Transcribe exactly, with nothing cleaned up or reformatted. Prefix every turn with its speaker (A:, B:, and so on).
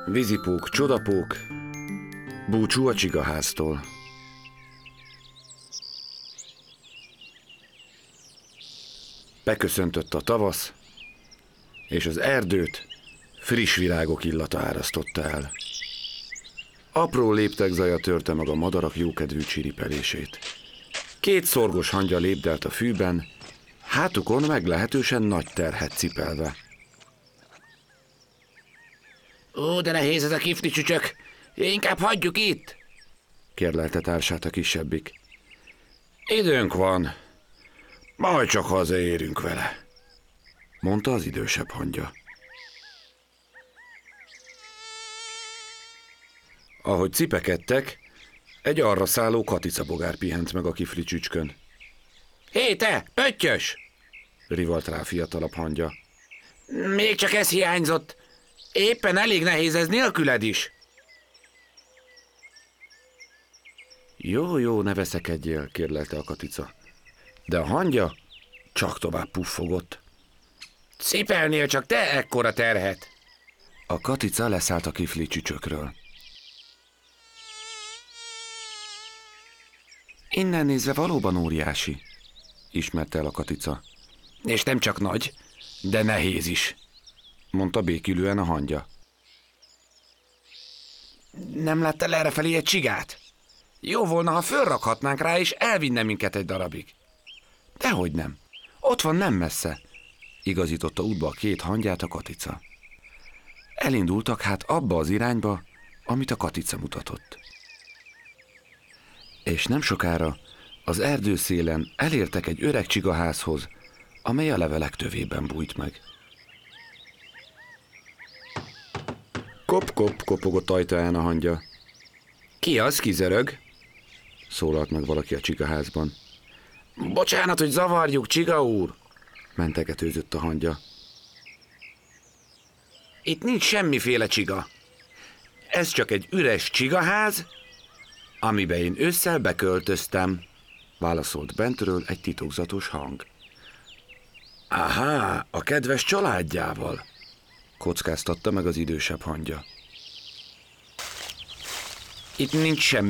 A: Vízipók, csodapók, búcsú a csigaháztól. Beköszöntött a tavasz, és az erdőt friss virágok illata árasztotta el. Apró léptek zaja törte meg a madarak jókedvű csiripelését. Két szorgos hangya lépdelt a fűben, hátukon meglehetősen nagy terhet cipelve.
B: Ó, de nehéz ez a kifli csücsök, inkább hagyjuk itt,
A: Kérlelte társát a kisebbik. Időnk van, majd csak hazaérünk vele, mondta az idősebb hangya. Ahogy cipekedtek, egy arra szálló katicabogár pihent meg a kifli csücskön.
B: Hé te, pöttyös!
A: Rivalt rá fiatalabb hangya.
B: Még csak ez hiányzott. Éppen elég nehéz ez nélküled is.
A: Jó, jó, ne veszekedjél, kérlelte a katica. De a hangya csak tovább puffogott.
B: Cipelnél csak te ekkora terhet.
A: A katica leszállt a kifli csücsökről. Innen nézve valóban óriási, ismerte el a katica.
B: És nem csak nagy, de nehéz is,
A: mondta békülően a hangya.
B: Nem láttál errefelé egy csigát? Jó volna, ha fölrakhatnánk rá, és elvinne minket egy darabig.
A: Dehogy nem. Ott van nem messze, igazította útba a két hangyát a katica. Elindultak hát abba az irányba, amit a katica mutatott. És nem sokára az erdőszélen elértek egy öreg csigaházhoz, amely a levelek tövében bújt meg. Kop-kop, kopogott ajtaján a hangya.
B: Ki az, kizörög?
A: Szólalt meg valaki a csigaházban.
B: Bocsánat, hogy zavarjuk, csiga úr,
A: mentegetőzött a hangya.
B: Itt nincs semmiféle csiga. Ez csak egy üres csigaház, amiben én ősszel beköltöztem, válaszolt bentről egy titokzatos hang.
A: Aha, a kedves családjával, kockáztatta meg az idősebb hangya.
B: Itt nincs semmi